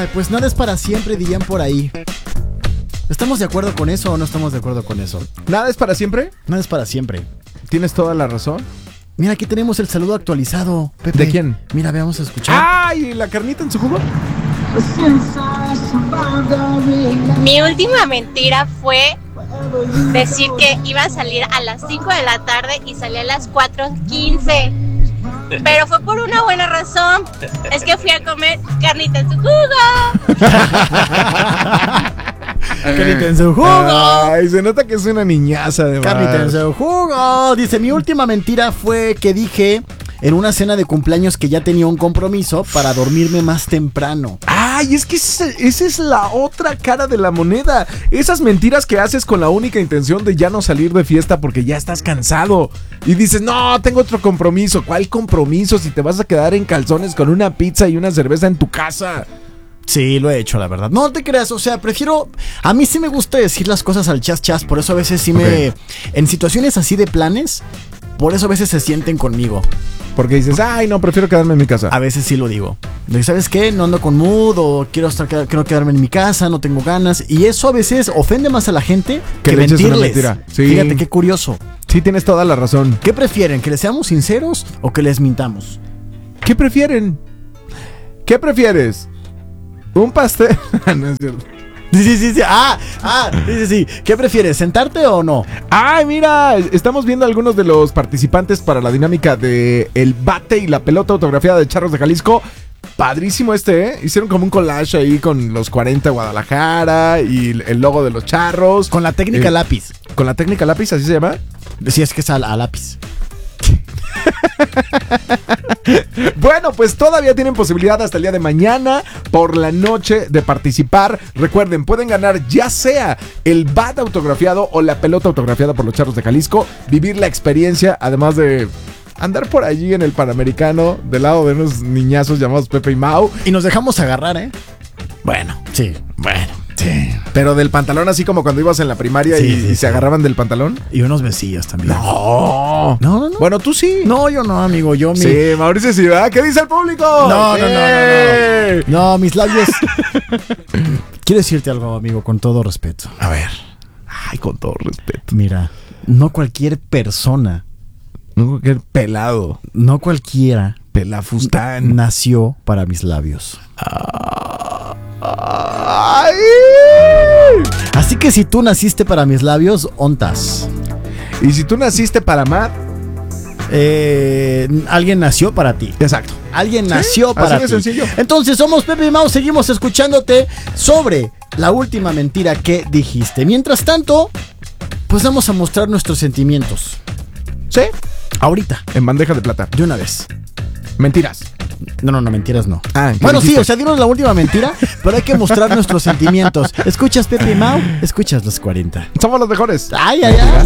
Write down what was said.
Ay, pues nada es para siempre, dirían por ahí. ¿Estamos de acuerdo con eso o no estamos de acuerdo con eso? ¿Nada es para siempre? Nada es para siempre. Tienes toda la razón. Mira, aquí tenemos el saludo actualizado, Pepe. ¿De quién? Mira, veamos a escuchar. ¡Ay! ¿La carnita en su jugo? Mi última mentira fue decir que iba a salir a las 5 de la tarde y salí a las 4:15. Pero fue por una buena razón. Es que fui a comer carnita en su jugo. Carnita en su jugo. Ay, se nota que es una niñaza de Carnita en su jugo. Dice, mi última mentira fue que dije en una cena de cumpleaños que ya tenía un compromiso para dormirme más temprano. Ay, es que esa es la otra cara de la moneda. Esas mentiras que haces con la única intención de ya no salir de fiesta porque ya estás cansado. Y dices, no, tengo otro compromiso. ¿Cuál compromiso si te vas a quedar en calzones con una pizza y una cerveza en tu casa? Sí, lo he hecho, la verdad. No te creas, o sea, prefiero... A mí sí me gusta decir las cosas al chas chas, por eso a veces sí me... En situaciones así de planes, por eso a veces se sienten conmigo. Porque dices, ay, no, prefiero quedarme en mi casa. A veces sí lo digo. ¿Sabes qué? No ando con mood o quiero quedarme en mi casa, no tengo ganas. Y eso a veces ofende más a la gente que le eches una mentirles. mentira. Sí. Fíjate, qué curioso. Sí, tienes toda la razón. ¿Qué prefieren? ¿Que les seamos sinceros o que les mintamos? ¿Qué prefieren? ¿Qué prefieres? ¿Un pastel? No es cierto. Sí. Sí. ¿Qué prefieres? ¿Sentarte o no? Ay, mira, estamos viendo algunos de los participantes para la dinámica de el bate y la pelota autografiada de Charros de Jalisco. Padrísimo ¿eh? Hicieron como un collage ahí con los 40 de Guadalajara y el logo de los Charros. Con la técnica lápiz. ¿Con la técnica lápiz, así se llama? Sí, es que es a lápiz. Bueno, pues todavía tienen posibilidad hasta el día de mañana por la noche de participar. Recuerden, pueden ganar ya sea el bat autografiado o la pelota autografiada por los Charros de Jalisco. Vivir la experiencia, además de andar por allí en el Panamericano del lado de unos niñazos llamados Pepe y Mau. Y nos dejamos agarrar, ¿eh? Bueno, sí. Pero del pantalón, así como cuando ibas en la primaria y se agarraban del pantalón. Y unos besillos también. No. Bueno, tú sí. No, yo no, amigo. Sí, Mauricio sí, ¿verdad? ¿Qué dice el público? No. No, mis labios. Quiero decirte algo, amigo, con todo respeto. A ver. Ay, con todo respeto. Mira, no cualquier persona. No cualquier pelado. No cualquiera. Pelafustán. Nació para mis labios. Ay. Así que si tú naciste para mis labios, ontas. Y si tú naciste para Matt, alguien nació para ti. Exacto. Alguien nació para ti. Así de sencillo. Entonces somos Pepe y Mau, seguimos escuchándote sobre la última mentira que dijiste. Mientras tanto, pues vamos a mostrar nuestros sentimientos. ¿Sí? Ahorita. En bandeja de plata. De una vez. Mentiras. No, mentiras no. Bueno, sí, o sea, dinos la última mentira, pero hay que mostrar nuestros sentimientos. ¿Escuchas Pepe y Mau? Escuchas los 40. Somos los mejores. Ay.